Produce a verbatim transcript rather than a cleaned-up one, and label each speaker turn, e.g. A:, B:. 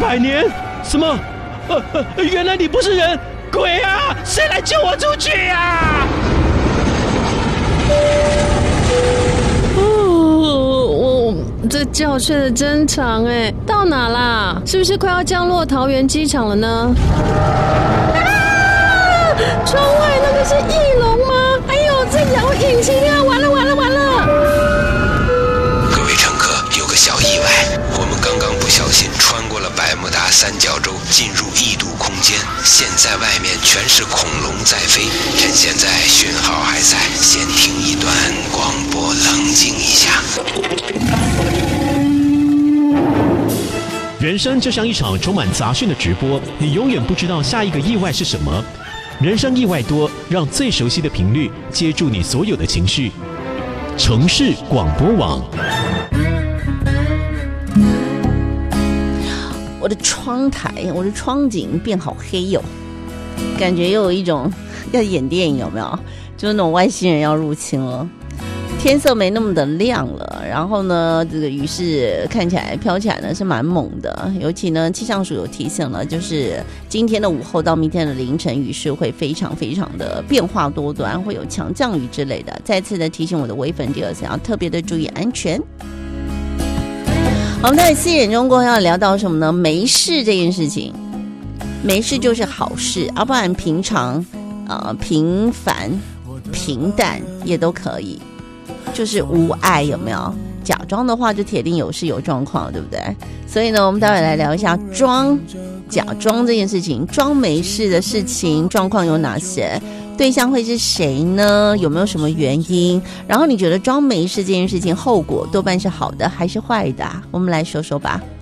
A: 百年？什么？呃呃，原来你不是人，鬼啊！谁来救我出去啊？
B: 哦，我这觉睡得真长哎，到哪啦？是不是快要降落桃园机场了呢？啊！窗外那个是翼龙吗？哎呦，这摇引擎啊！完了完了完了！
C: 各位乘客，有个小意外，我们刚刚不小心穿过了百慕达三角洲，进入异度空间。现在外面全是恐龙在飞，趁现在讯号还在，先听一段广播，冷静一下。
A: 人生就像一场充满杂讯的直播，你永远不知道下一个意外是什么。人生意外多，让最熟悉的频率接住你所有的情绪。城市广播网。
D: 我的窗台，我的窗景变好黑哟、哦，感觉又有一种要演电影，有没有？就是那种外星人要入侵了。天色没那么的亮了，然后呢，这个雨势看起来飘起来呢是蛮猛的，尤其呢气象署有提醒了，就是今天的午后到明天的凌晨，雨势会非常非常的变化多端，会有强降雨之类的。再次的提醒我的微粉第二次要特别的注意安全。我们在四点钟过后要聊到什么呢？没事这件事情，没事就是好事，要不然平常、呃、平凡、平淡也都可以。就是无碍，有没有？假装的话就铁定有事有状况，对不对？所以呢，我们待会来聊一下装假装这件事情，装没事的事情状况有哪些？对象会是谁呢？有没有什么原因？然后你觉得装没事这件事情后果多半是好的还是坏的、啊？我们来说说吧。